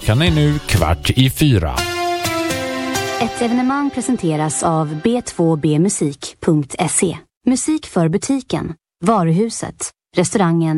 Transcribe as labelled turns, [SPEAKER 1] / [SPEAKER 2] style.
[SPEAKER 1] Klockan är nu 3:15.
[SPEAKER 2] Ett evenemang presenteras av b2bmusik.se. Musik för butiken, varuhuset, restaurangen